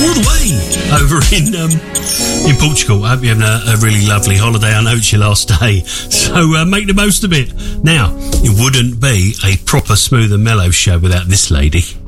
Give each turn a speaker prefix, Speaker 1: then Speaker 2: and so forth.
Speaker 1: all the way over in Portugal. I hope you're having a really lovely holiday. I know it's your last day, so make the most of it. Now, it wouldn't be a proper Smooth and Mellow show without this lady.